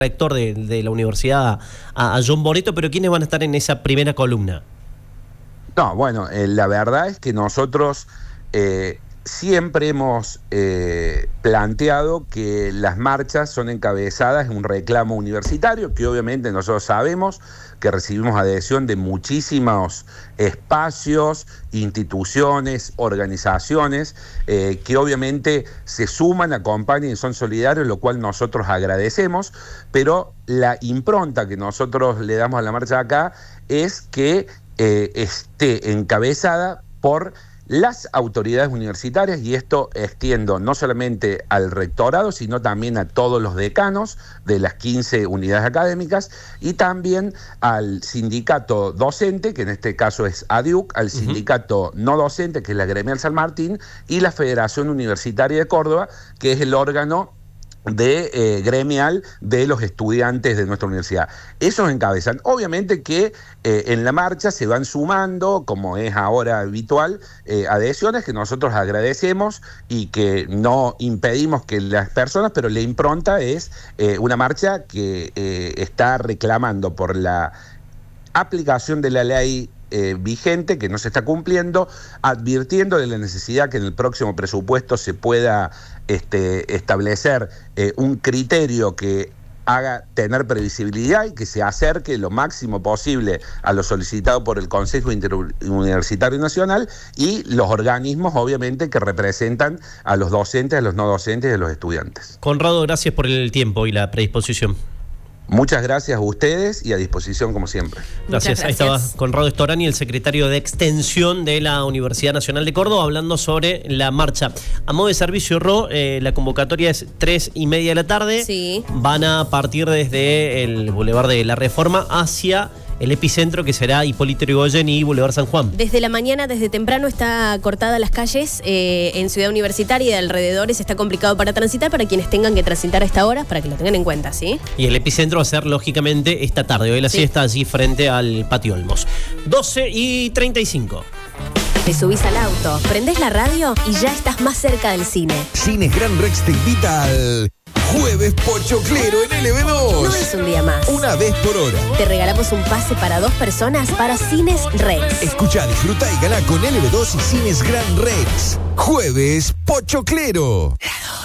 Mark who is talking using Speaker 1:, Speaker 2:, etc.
Speaker 1: rector de la universidad a John Boretto, pero ¿quiénes van a estar en esa primera columna?
Speaker 2: No, bueno, la verdad es que nosotros siempre hemos planteado que las marchas son encabezadas en un reclamo universitario, que obviamente nosotros sabemos que recibimos adhesión de muchísimos espacios, instituciones, organizaciones, que obviamente se suman, acompañan y son solidarios, lo cual nosotros agradecemos, pero la impronta que nosotros le damos a la marcha de acá es que esté encabezada por las autoridades universitarias, y esto extiendo no solamente al rectorado, sino también a todos los decanos de las 15 unidades académicas, y también al sindicato docente, que en este caso es ADIUC, al sindicato no docente, que es la Gremial San Martín, y la Federación Universitaria de Córdoba, que es el órgano gremial de los estudiantes de nuestra universidad. Esos encabezan. Obviamente que en la marcha se van sumando, como es ahora habitual, adhesiones que nosotros agradecemos y que no impedimos que las personas, pero la impronta es una marcha que está reclamando por la aplicación de la ley vigente, que no se está cumpliendo, advirtiendo de la necesidad que en el próximo presupuesto se pueda establecer un criterio que haga tener previsibilidad y que se acerque lo máximo posible a lo solicitado por el Consejo Interuniversitario Nacional y los organismos, obviamente, que representan a los docentes, a los no docentes y a los estudiantes.
Speaker 1: Conrado, gracias por el tiempo y la predisposición.
Speaker 2: Muchas gracias a ustedes y a disposición como siempre.
Speaker 1: Gracias. Ahí estaba Conrado Storani, el secretario de Extensión de la Universidad Nacional de Córdoba, hablando sobre la marcha. A modo de servicio, la convocatoria es 3:30 de la tarde.
Speaker 3: Sí.
Speaker 1: Van a partir desde el Boulevard de la Reforma hacia el epicentro, que será Hipólito Yrigoyen y Boulevard San Juan.
Speaker 3: Desde la mañana, desde temprano, está cortada las calles en Ciudad Universitaria y de alrededores. Está complicado para transitar, para quienes tengan que transitar a esta hora, para que lo tengan en cuenta, ¿sí?
Speaker 1: Y el epicentro va a ser, lógicamente, esta tarde. Hoy la siesta allí frente al Patio Olmos. 12:35.
Speaker 3: Te subís al auto, prendés la radio y ya estás más cerca del cine.
Speaker 4: Cines Gran Rex te invita al Jueves Pochoclero en LB2.
Speaker 3: No es un día más.
Speaker 4: Una vez por hora.
Speaker 3: Te regalamos un pase para 2 personas para Cines Rex.
Speaker 4: Escuchá, disfruta y ganá con LB2 y Cines Gran Rex. Jueves Pochoclero.